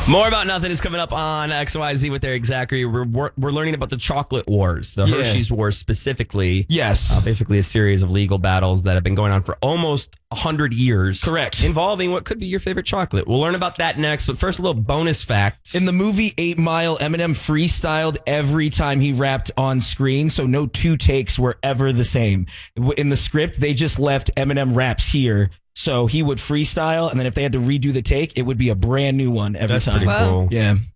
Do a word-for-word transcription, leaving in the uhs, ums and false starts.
More About Nothing is coming up on X Y Z with Eric Zachary. We're, we're, we're learning about the chocolate wars, the Yeah. Hershey's Wars specifically. Yes. Uh, basically a series of legal battles that have been going on for almost one hundred years. Correct. Involving what could be your favorite chocolate. We'll learn about that next, but first a little bonus fact. In the movie Eight Mile, Eminem freestyled every time he rapped on screen, so no two takes were ever the same. In the script, they just left Eminem raps here, so he would freestyle, and then if they had to redo the take, it would be a brand new one every That's time. pretty cool. Yeah.